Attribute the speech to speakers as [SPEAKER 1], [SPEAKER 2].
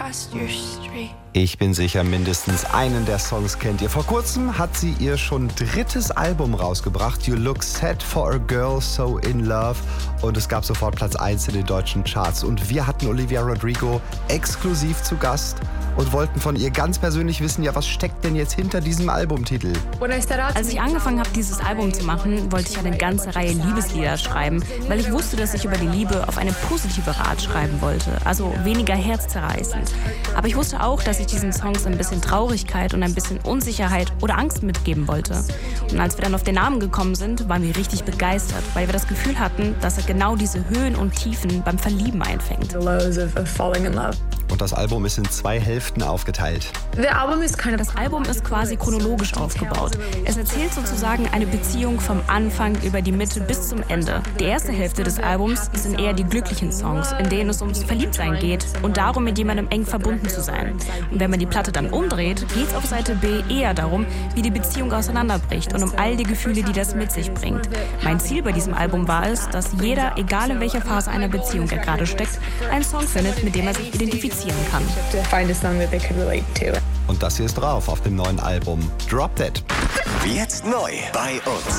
[SPEAKER 1] Ich bin sicher, mindestens einen der Songs kennt ihr. Vor kurzem hat sie ihr schon 3. Album rausgebracht, You Look Set for a Girl So in Love. Und es gab sofort Platz 1 in den deutschen Charts. Und wir hatten Olivia Rodrigo exklusiv zu Gast und wollten von ihr ganz persönlich wissen, ja, was steckt denn jetzt hinter diesem Albumtitel?
[SPEAKER 2] Als ich angefangen habe, dieses Album zu machen, wollte ich eine ganze Reihe Liebeslieder schreiben, weil ich wusste, dass ich über die Liebe auf eine positive Art schreiben wollte, also weniger herzzerreißend. Aber ich wusste auch, dass ich diesen Songs ein bisschen Traurigkeit und ein bisschen Unsicherheit oder Angst mitgeben wollte. Und als wir dann auf den Namen gekommen sind, waren wir richtig begeistert, weil wir das Gefühl hatten, dass er genau diese Höhen und Tiefen beim Verlieben einfängt.
[SPEAKER 1] Und das Album ist in 2 Hälften aufgeteilt.
[SPEAKER 2] Das Album ist quasi chronologisch aufgebaut. Es erzählt sozusagen eine Beziehung vom Anfang über die Mitte bis zum Ende. Die erste Hälfte des Albums sind eher die glücklichen Songs, in denen es ums Verliebtsein geht und darum, mit jemandem eng verbunden zu sein. Und wenn man die Platte dann umdreht, geht es auf Seite B eher darum, wie die Beziehung auseinanderbricht und um all die Gefühle, die das mit sich bringt. Mein Ziel bei diesem Album war es, dass jeder, egal in welcher Phase einer Beziehung er gerade steckt, einen Song findet, mit dem er sich identifizieren kann.
[SPEAKER 1] Und das hier ist drauf auf dem neuen Album Drop Dead.
[SPEAKER 3] Jetzt neu bei uns.